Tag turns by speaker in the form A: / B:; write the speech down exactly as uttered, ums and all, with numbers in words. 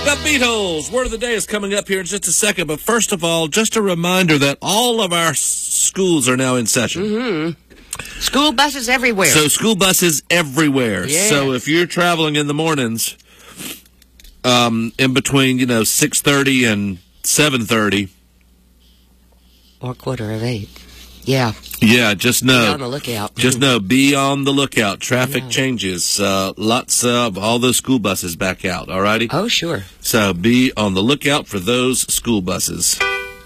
A: The Beatles, word of the day is coming up here in just a second. But first of all, just a reminder that all of our schools are now in session.
B: Mm-hmm. School buses everywhere.
A: So school buses everywhere.
B: Yeah.
A: So if you're traveling in the mornings, um, in between, you know, six thirty and seven thirty.
B: Or quarter of eight. Yeah.
A: Yeah, just know.
B: Be on the lookout.
A: Just know, be on the lookout. Traffic changes. Uh, lots of all those school buses back out, all righty?
B: Oh, sure.
A: So be on the lookout for those school buses.